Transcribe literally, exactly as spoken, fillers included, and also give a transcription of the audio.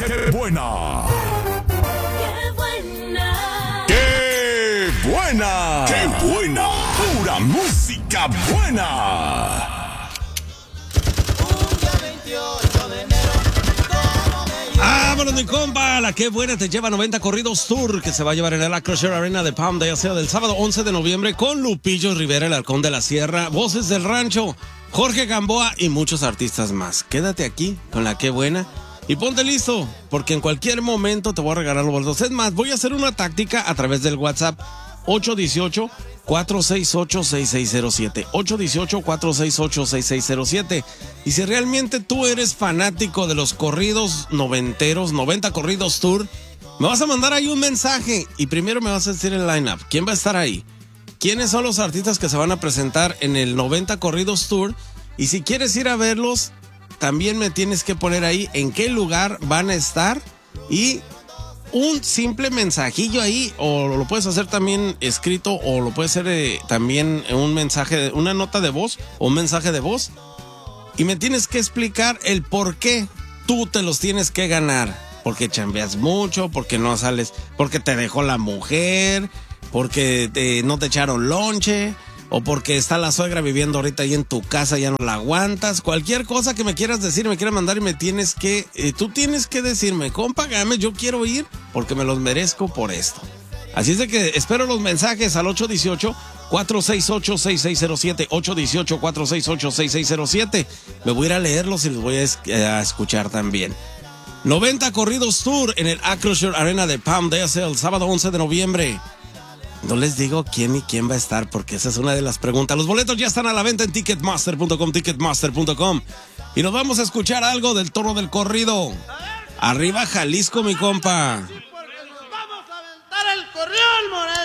¡Qué buena! ¡Qué buena! ¡Qué buena! ¡Qué buena! ¡Pura música buena! Un día veintiocho de enero, todo me ¡Vámonos, mi compa! La Qué Buena te lleva noventa corridos tour que se va a llevar en el Acroshare Arena de Palmdale, sea del sábado once de noviembre con Lupillo Rivera, el Halcón de la Sierra, Voces del Rancho, Jorge Gamboa y muchos artistas más. Quédate aquí con La Qué Buena y ponte listo, porque en cualquier momento te voy a regalar los boletos. Es más, voy a hacer una táctica a través del WhatsApp ocho uno ocho, cuatro seis ocho, seis seis cero siete. ocho uno ocho, cuatro seis ocho, seis seis cero siete. Y si realmente tú eres fanático de los corridos noventeros, noventa corridos tour, me vas a mandar ahí un mensaje y primero me vas a decir el lineup. ¿Quién va a estar ahí? ¿Quiénes son los artistas que se van a presentar en el noventa corridos tour? Y si quieres ir a verlos, también me tienes que poner ahí en qué lugar van a estar y un simple mensajillo ahí, o lo puedes hacer también escrito, o lo puedes hacer eh, también un mensaje, una nota de voz o un mensaje de voz. Y me tienes que explicar el por qué tú te los tienes que ganar. Porque chambeas mucho, porque no sales, porque te dejó la mujer, porque te, no te echaron lonche, o porque está la suegra viviendo ahorita ahí en tu casa, ya no la aguantas. Cualquier cosa que me quieras decir, me quieras mandar y me tienes que, eh, tú tienes que decirme, compa Game, yo quiero ir porque me los merezco por esto. Así es de que espero los mensajes al ocho uno ocho, cuatro seis ocho, seis seis cero siete, ocho uno ocho, cuatro seis ocho, seis seis cero siete. Me voy a ir a leerlos y los voy a, es- a escuchar también. noventa corridos tour en el Acroshare Arena de Palmdale el sábado once de noviembre. No les digo quién y quién va a estar porque esa es una de las preguntas. Los boletos ya están a la venta en ticketmaster punto com, ticketmaster punto com. Y nos vamos a escuchar algo del Toro del Corrido. Arriba Jalisco, mi compa. vamos a aventar el corrión, Moreno.